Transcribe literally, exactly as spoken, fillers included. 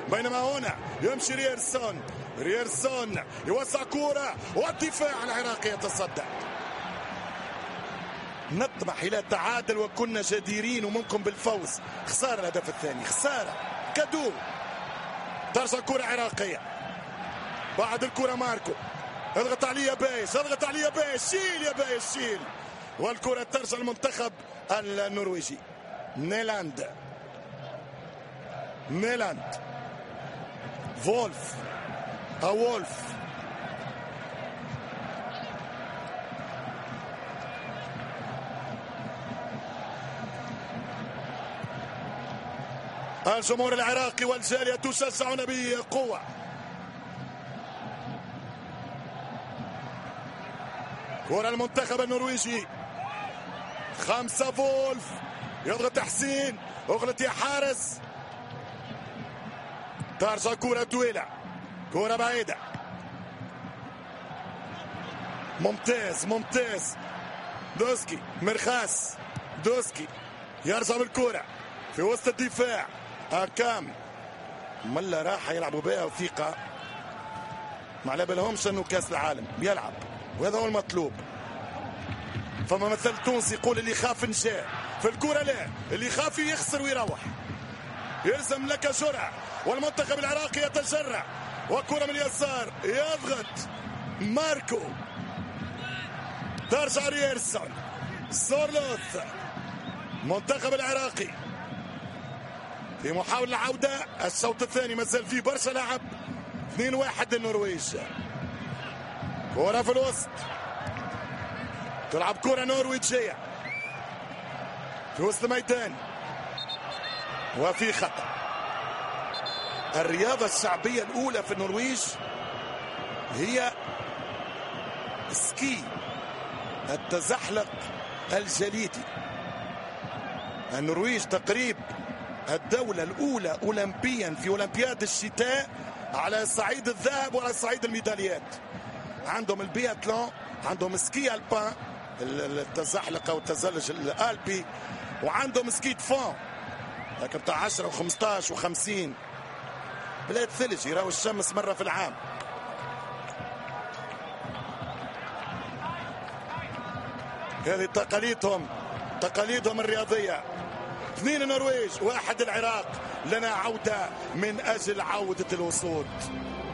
بينما هنا يمشي ريرسون. ريرسون يوسع كرة والدفاع العراقي يتصدى. نطمح إلى التعادل وكنا جديرين وممكن بالفوز. خسارة الهدف الثاني، خسارة كادو. ترجع كرة عراقية بعد الكرة ماركو، اضغط عليه بايش، اضغط عليه بايش، شيل يا بايش شيل، والكرة ترجع المنتخب النرويجي. نيلاند نيلاند فولف أوولف الجمهور العراقي والجالية تشجعون بقوة. كرة المنتخب النرويجي، خمسة فولف يضغط حسين، اغلط يا حارس. ترجع كرة طويلة، كرة بعيدة، ممتاز ممتاز. دوسكي مرخاس، دوسكي يرجع بالكرة في وسط الدفاع. أكام ملا راح يلعبوا بها وثيقة، ما على بالهمش انه كاس العالم بيلعب، وهذا هو المطلوب. فما مثل تونسي يقول اللي يخاف نجاه، في الكرة لا، اللي يخاف يخسر ويروح. يلزم لك جرعة، والمنتخب العراقي يتجرع، وكرة من اليسار يضغط ماركو، ترجع ريرسون. سورلوث منتخب العراقي في محاولة العودة. الشوط الثاني مازال فيه برشا لعب. اثنين واحد النرويج. كرة في الوسط، تلعب كرة نرويجية في وسط الميدان وفي خطأ. الرياضة الشعبية الأولى في النرويج هي سكي، التزحلق الجليدي. النرويج تقريب الدولة الأولى أولمبيا في أولمبياد الشتاء على صعيد الذهب وعلى صعيد الميداليات. عندهم البياتلون، عندهم سكي ألبان التزحلق أو التزلج الألبي، وعندهم سكي دفون لكن بتاع عشرة وخمسطاش وخمسين. بلاد ثلج يراو الشمس مرة في العام. هذه تقاليدهم تقاليدهم الرياضية. اثنين النرويج واحد العراق. لنا عودة من أجل عودة الوصول.